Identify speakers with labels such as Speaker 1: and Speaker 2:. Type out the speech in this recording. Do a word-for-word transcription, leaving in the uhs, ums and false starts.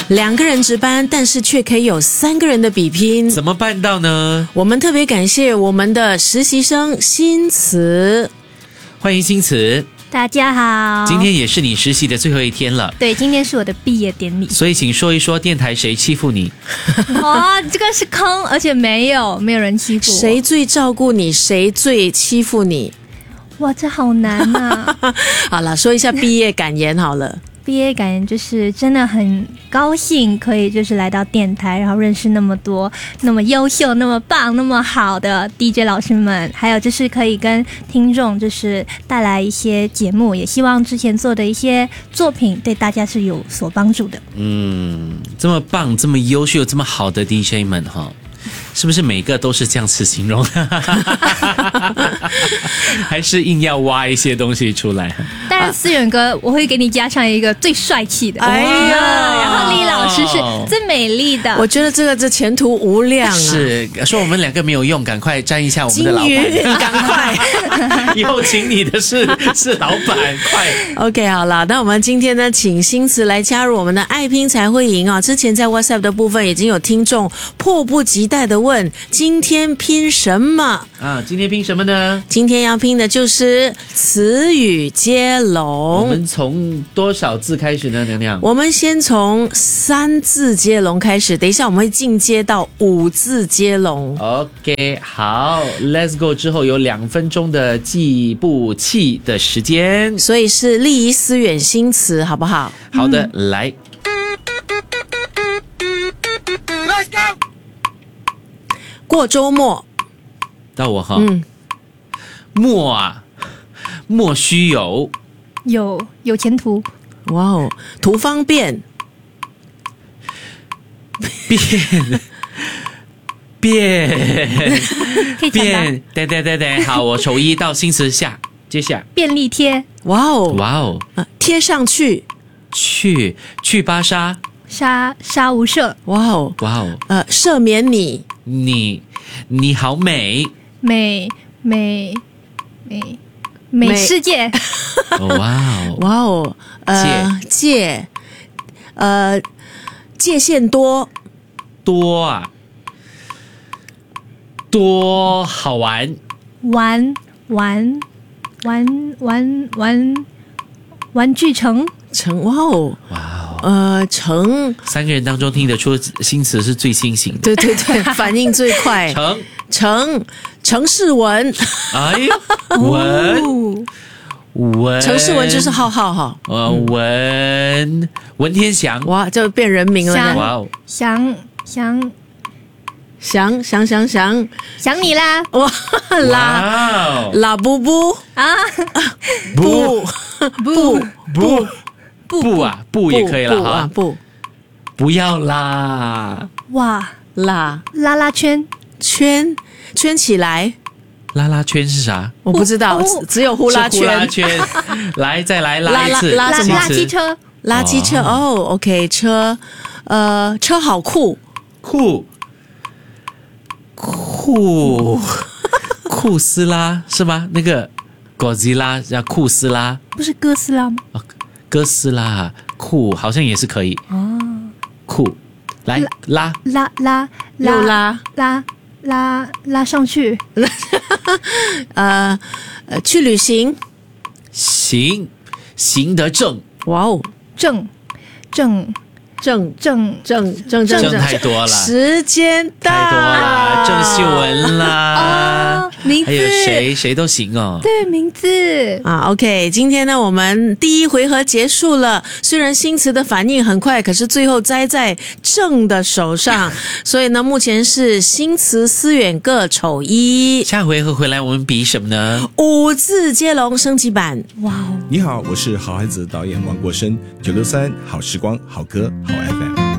Speaker 1: 两个人值班，但是却可以有三个人的比拼，
Speaker 2: 怎么办到呢？
Speaker 1: 我们特别感谢我们的实习生新慈，
Speaker 2: 欢迎新慈。
Speaker 3: 大家好，
Speaker 2: 今天也是你实习的最后一天了。
Speaker 3: 对，今天是我的毕业典礼，
Speaker 2: 所以请说一说电台谁欺负你？
Speaker 3: 哦，这个是坑，而且没有没有人欺负我。
Speaker 1: 谁最照顾你，谁最欺负你？
Speaker 3: 哇，这好难啊！
Speaker 1: 好了，说一下毕业感言好了。
Speaker 3: 毕业感言就是真的很高兴，可以就是来到电台，然后认识那么多那么优秀、那么棒、那么好的 D J 老师们，还有就是可以跟听众就是带来一些节目，也希望之前做的一些作品对大家是有所帮助的。
Speaker 2: 嗯，这么棒、这么优秀、这么好的 D J 们哈。是不是每个都是这样子形容？还是硬要挖一些东西出来？
Speaker 3: 当然，思远哥，我会给你加上一个最帅气的。
Speaker 1: 哎呀，
Speaker 3: 然后李老师是最美丽的。
Speaker 1: 我觉得这个这前途无量啊！
Speaker 2: 是说我们两个没有用，赶快沾一下我们的老板，
Speaker 1: 赶快！
Speaker 2: 以后请你的是是老板，快
Speaker 1: ！OK， 好了，那我们今天呢，请新慈来加入我们的爱拼才会赢啊！之前在 WhatsApp 的部分已经有听众迫不及待的问，今天拼什么
Speaker 2: 啊？今天拼什么呢？
Speaker 1: 今天要拼的就是词语接龙。
Speaker 2: 我们从多少字开始呢？娘娘，
Speaker 1: 我们先从三字接龙开始，等一下我们会进阶到五字接龙。
Speaker 2: OK， 好 ，Let's go。之后有两分钟的计步器的时间，
Speaker 1: 所以是立仪思远新词，好不好？
Speaker 2: 好的，嗯、来。
Speaker 4: Let's go。
Speaker 1: 过周末，
Speaker 2: 到我哈，
Speaker 1: 嗯，
Speaker 2: 莫啊，莫须有，
Speaker 3: 有有前途，
Speaker 1: 哇哦，图方便，
Speaker 2: 变变
Speaker 3: 可以抢答。
Speaker 2: 变，对对对对，好，我手一到新词下，接下，
Speaker 3: 便利贴，
Speaker 1: 哇哦，
Speaker 2: 哇哦，
Speaker 1: 呃贴上去，
Speaker 2: 去去芭莎，
Speaker 3: 杀杀无赦，
Speaker 1: 哇哦，
Speaker 2: 哇哦，
Speaker 1: 呃，赦免你，
Speaker 2: 你你好美，
Speaker 3: 美美美美世界，
Speaker 2: 哦哇哦，
Speaker 1: 哇哦，呃，界，呃，界限多，
Speaker 2: 多啊，多好玩，
Speaker 3: 玩玩玩玩玩玩具城，
Speaker 1: 成，哇哦，
Speaker 2: 哇哦，
Speaker 1: 呃，成，
Speaker 2: 三个人当中听得出新词是最新型的，
Speaker 1: 对对对，反应最快，
Speaker 2: 成
Speaker 1: 成，城市文，
Speaker 2: 哎呀，文
Speaker 3: 哦
Speaker 2: 文，
Speaker 1: 城市文就是浩浩哈，
Speaker 2: 呃文文天祥，
Speaker 1: 哇，就变人名了
Speaker 3: 想
Speaker 1: 呢，
Speaker 2: 哇哦，
Speaker 3: 想想
Speaker 1: 想想想想，
Speaker 3: 想你啦
Speaker 1: 哇啦
Speaker 2: 哇哦，
Speaker 1: 啦布布
Speaker 3: 啊！
Speaker 2: 不
Speaker 1: 布
Speaker 2: 不不啊不也可以了
Speaker 1: 布啊
Speaker 2: 哈，
Speaker 1: 布
Speaker 2: 不要啦，
Speaker 3: 哇，
Speaker 1: 啦
Speaker 3: 拉拉圈，
Speaker 1: 圈圈起来，
Speaker 2: 拉拉圈是啥？
Speaker 1: 我不知道，
Speaker 3: 哦
Speaker 1: 只只有呼啦
Speaker 2: 是呼啦
Speaker 1: 圈，
Speaker 2: 圈，来再来
Speaker 1: 拉
Speaker 2: 拉一次，
Speaker 1: 拉拉什么
Speaker 3: 拉机车，
Speaker 1: 垃圾车哦 ，OK， 车，呃，车好酷，
Speaker 2: 酷酷酷斯拉是吗？那个哥吉拉叫酷斯拉，
Speaker 3: 不是哥斯拉吗？
Speaker 2: 哦，哥斯拉酷好像也是可以
Speaker 3: 哦，
Speaker 2: 酷，来拉
Speaker 3: 拉拉
Speaker 1: 又拉，
Speaker 3: 拉拉拉上去，
Speaker 1: 呃呃，去旅行，
Speaker 2: 行行得正，
Speaker 1: 哇哦，
Speaker 3: 正正
Speaker 1: 郑
Speaker 3: 正
Speaker 1: 郑郑
Speaker 2: 正
Speaker 1: 郑
Speaker 2: 太多了，
Speaker 1: 时间到，
Speaker 2: 太多了，郑秀文啦，
Speaker 3: 哦，名字
Speaker 2: 还有谁谁都行哦。
Speaker 3: 对，名字
Speaker 1: 啊 ，OK， 今天呢，我们第一回合结束了。虽然新词的反应很快，可是最后栽在郑的手上，所以呢，目前是新词思远各丑一。
Speaker 2: 下回合回来我们比什么呢？
Speaker 1: 五字接龙升级版，
Speaker 3: 哇哦！
Speaker 5: 你好，我是好孩子导演王国生，九六三好时光好歌好 F M。